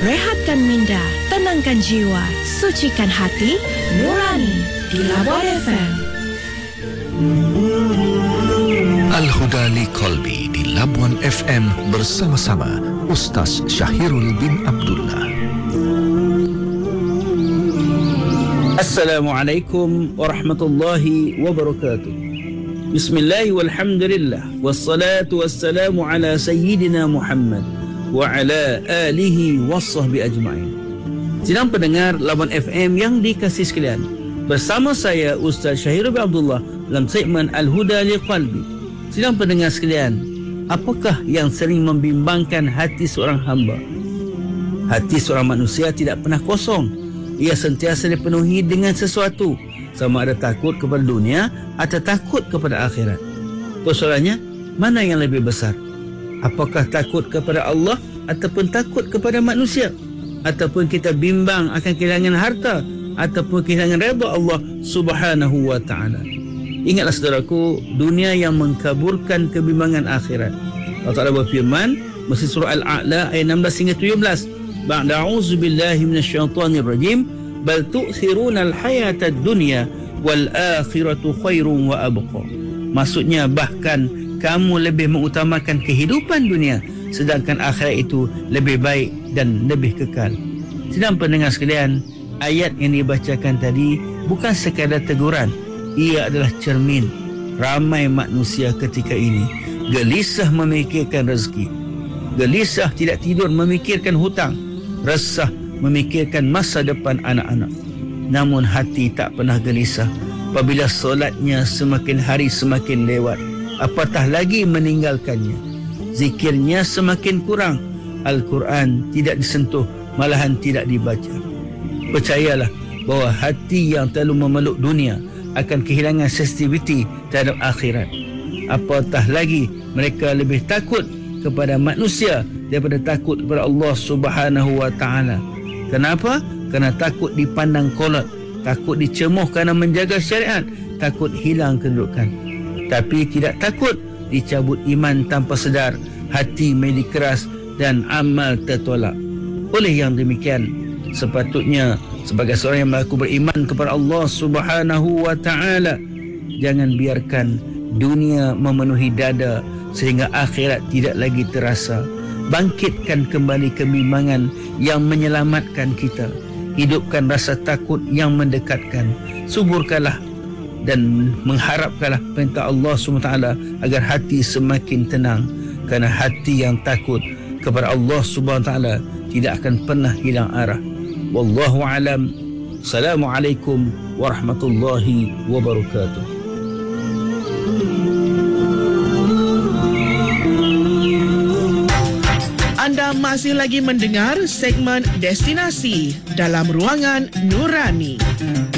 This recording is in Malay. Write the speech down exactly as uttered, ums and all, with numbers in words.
rehatkan minda, tenangkan jiwa, sucikan hati, nurani di Labuan F M. Al-Huda li Qalbi di Labuan F M bersama-sama Ustaz Syahirul bin Abdullah. Assalamualaikum warahmatullahi wabarakatuh. Bismillah walhamdulillah wassalatu wassalamu ala sayyidina Muhammad wa ala alihi wassahbi ajma'in. Sidang pendengar Labuan F M yang dikasihi sekalian, bersama saya Ustaz Syahirul bin Abdullah dalam segmen Al-Huda li Qalbi. Sidang pendengar sekalian, apakah yang sering membimbangkan hati seorang hamba? Hati seorang manusia tidak pernah kosong. Ia sentiasa dipenuhi dengan sesuatu, sama ada takut kepada dunia atau takut kepada akhirat. Persoalannya, mana yang lebih besar? Apakah takut kepada Allah ataupun takut kepada manusia? Ataupun kita bimbang akan kehilangan harta ataupun kehilangan redha Allah Subhanahu wa ta'ala? Ingatlah saudaraku, dunia yang mengkaburkan kebimbangan akhirat. Allah Ta'ala berfirman, Mesir surah Al-A'la ayat enam belas hingga tujuh belas. Ba'da a'udzu billahi minasyaitonir rajim, bal tu'thiruna al-hayatad dunya wal akhiratu khairum wa abqa. Maksudnya, bahkan kamu lebih mengutamakan kehidupan dunia, sedangkan akhirat itu lebih baik dan lebih kekal. Sedang pendengar sekalian, ayat yang dibacakan tadi bukan sekadar teguran, ia adalah cermin. Ramai manusia ketika ini gelisah memikirkan rezeki, gelisah tidak tidur memikirkan hutang, resah memikirkan masa depan anak-anak. Namun hati tak pernah gelisah apabila solatnya semakin hari semakin lewat, apatah lagi meninggalkannya. Zikirnya semakin kurang, Al-Quran tidak disentuh, malahan tidak dibaca. Percayalah bahawa hati yang terlalu memeluk dunia akan kehilangan sensitiviti terhadap akhirat. Apatah lagi mereka lebih takut kepada manusia daripada takut kepada Allah Subhanahu wa ta'ala. Kenapa? Kerana takut dipandang kolot, takut dicemuh kerana menjaga syariat, takut hilang kedudukan. Tapi tidak takut dicabut iman tanpa sedar, hati menjadi keras dan amal tertolak. Oleh yang demikian, sepatutnya sebagai seorang yang mengaku beriman kepada Allah Subhanahu wa ta'ala, jangan biarkan dunia memenuhi dada sehingga akhirat tidak lagi terasa. Bangkitkan kembali kebimbangan yang menyelamatkan kita. Hidupkan rasa takut yang mendekatkan. Suburkanlah dan mengharapkanlah perintah Allah subhanahu wa taala agar hati semakin tenang. Kerana hati yang takut kepada Allah subhanahu wa taala tidak akan pernah hilang arah. Wallahu alam. Assalamualaikum warahmatullahi wabarakatuh. Anda masih lagi mendengar segmen Destinasi dalam Ruangan Nurani.